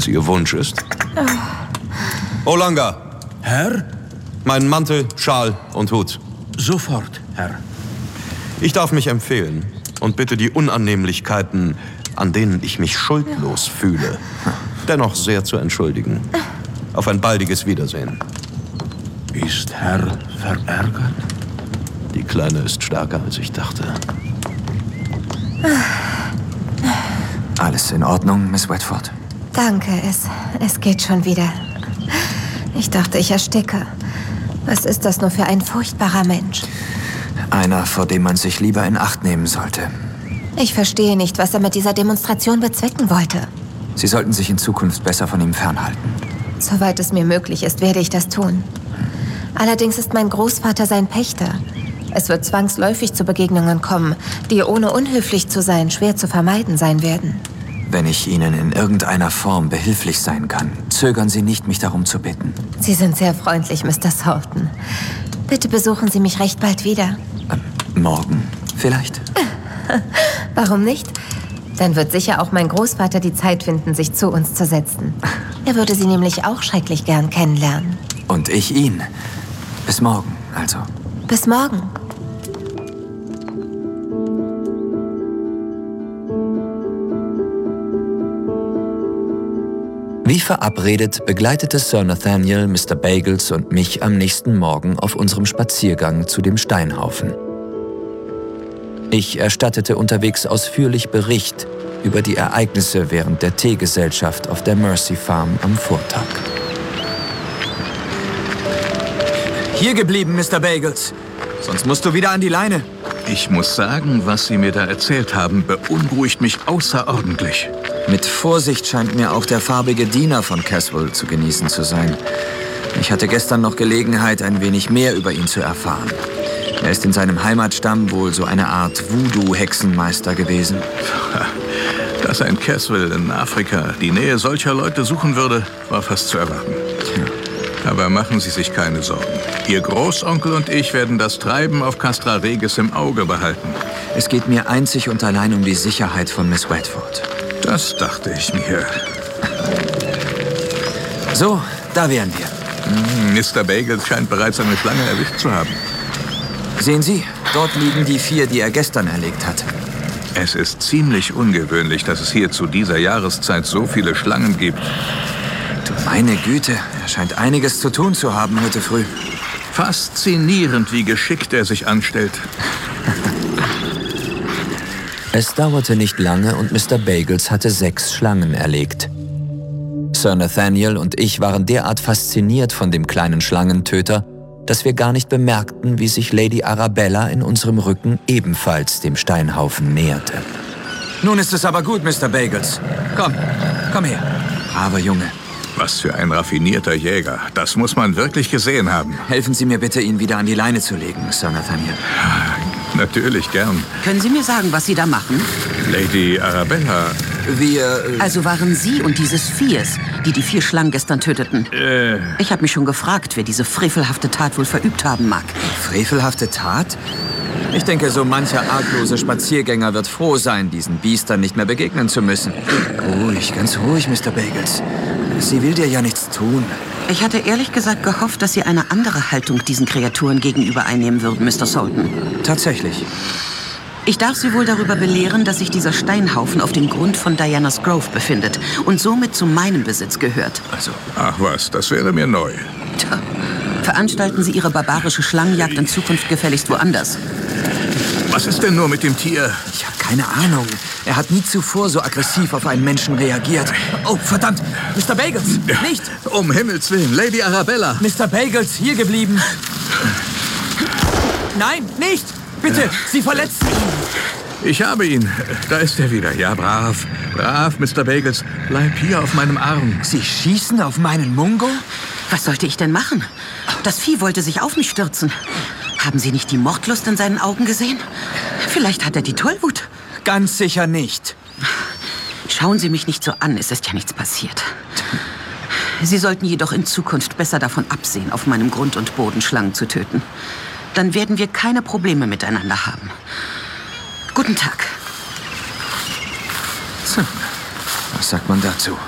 Ihr Wunsch ist. Olanga! Herr? Mein Mantel, Schal und Hut. Sofort, Herr. Ich darf mich empfehlen und bitte die Unannehmlichkeiten, an denen ich mich schuldlos fühle, dennoch sehr zu entschuldigen. Auf ein baldiges Wiedersehen. Ist Herr verärgert? Die Kleine ist stärker, als ich dachte. Alles in Ordnung, Miss Whitford? Danke, es geht schon wieder. Ich dachte, ich ersticke. Was ist das nur für ein furchtbarer Mensch? Einer, vor dem man sich lieber in Acht nehmen sollte. Ich verstehe nicht, was er mit dieser Demonstration bezwecken wollte. Sie sollten sich in Zukunft besser von ihm fernhalten. Soweit es mir möglich ist, werde ich das tun. Allerdings ist mein Großvater sein Pächter. Es wird zwangsläufig zu Begegnungen kommen, die ohne unhöflich zu sein schwer zu vermeiden sein werden. Wenn ich Ihnen in irgendeiner Form behilflich sein kann, zögern Sie nicht, mich darum zu bitten. Sie sind sehr freundlich, Mr. Salton. Bitte besuchen Sie mich recht bald wieder. Morgen vielleicht? Warum nicht? Dann wird sicher auch mein Großvater die Zeit finden, sich zu uns zu setzen. Er würde Sie nämlich auch schrecklich gern kennenlernen. Und ich ihn. Bis morgen, also. Bis morgen. Wie verabredet begleitete Sir Nathaniel Mr. Bagels und mich am nächsten Morgen auf unserem Spaziergang zu dem Steinhaufen. Ich erstattete unterwegs ausführlich Bericht über die Ereignisse während der Teegesellschaft auf der Mercy Farm am Vortag. Hier geblieben, Mr. Bagels. Sonst musst du wieder an die Leine. Ich muss sagen, was Sie mir da erzählt haben, beunruhigt mich außerordentlich. Mit Vorsicht scheint mir auch der farbige Diener von Caswell zu genießen zu sein. Ich hatte gestern noch Gelegenheit, ein wenig mehr über ihn zu erfahren. Er ist in seinem Heimatstamm wohl so eine Art Voodoo-Hexenmeister gewesen. Dass ein Caswell in Afrika die Nähe solcher Leute suchen würde, war fast zu erwarten. Aber machen Sie sich keine Sorgen. Ihr Großonkel und ich werden das Treiben auf Castra Regis im Auge behalten. Es geht mir einzig und allein um die Sicherheit von Miss Whitford. Das dachte ich mir. So, da wären wir. Mr. Bagels scheint bereits eine Schlange erwischt zu haben. Sehen Sie, dort liegen die 4, die er gestern erlegt hat. Es ist ziemlich ungewöhnlich, dass es hier zu dieser Jahreszeit so viele Schlangen gibt. Du meine Güte, er scheint einiges zu tun zu haben heute früh. Faszinierend, wie geschickt er sich anstellt. Es dauerte nicht lange und Mr. Bagels hatte 6 Schlangen erlegt. Sir Nathaniel und ich waren derart fasziniert von dem kleinen Schlangentöter, dass wir gar nicht bemerkten, wie sich Lady Arabella in unserem Rücken ebenfalls dem Steinhaufen näherte. Nun ist es aber gut, Mr. Bagels. Komm her. Braver Junge. Was für ein raffinierter Jäger. Das muss man wirklich gesehen haben. Helfen Sie mir bitte, ihn wieder an die Leine zu legen, Sir Nathaniel. Natürlich, gern. Können Sie mir sagen, was Sie da machen? Lady Arabella. Also waren Sie und dieses Viehs, die 4 Schlangen gestern töteten? Ich habe mich schon gefragt, wer diese frevelhafte Tat wohl verübt haben mag. Frevelhafte Tat? Ich denke, so mancher arglose Spaziergänger wird froh sein, diesen Biestern nicht mehr begegnen zu müssen. Ruhig, ganz ruhig, Mr. Bagels. Sie will dir ja nichts tun. Ich hatte ehrlich gesagt gehofft, dass Sie eine andere Haltung diesen Kreaturen gegenüber einnehmen würden, Mr. Salton. Tatsächlich. Ich darf Sie wohl darüber belehren, dass sich dieser Steinhaufen auf dem Grund von Diana's Grove befindet und somit zu meinem Besitz gehört. Also. Ach was, das wäre mir neu. Tja, veranstalten Sie Ihre barbarische Schlangenjagd in Zukunft gefälligst woanders. Was ist denn nur mit dem Tier? Ich habe keine Ahnung. Er hat nie zuvor so aggressiv auf einen Menschen reagiert. Oh, verdammt! Mr. Bagels, nicht! Um Himmels Willen, Lady Arabella! Mr. Bagels, hier geblieben! Nein, nicht! Bitte, Sie verletzen ihn! Ich habe ihn. Da ist er wieder. Ja, brav. Brav, Mr. Bagels. Bleib hier auf meinem Arm. Sie schießen auf meinen Mungo? Was sollte ich denn machen? Das Vieh wollte sich auf mich stürzen. Haben Sie nicht die Mordlust in seinen Augen gesehen? Vielleicht hat er die Tollwut. Ganz sicher nicht. Schauen Sie mich nicht so an, es ist ja nichts passiert. Sie sollten jedoch in Zukunft besser davon absehen, auf meinem Grund und Boden Schlangen zu töten. Dann werden wir keine Probleme miteinander haben. Guten Tag. Was sagt man dazu?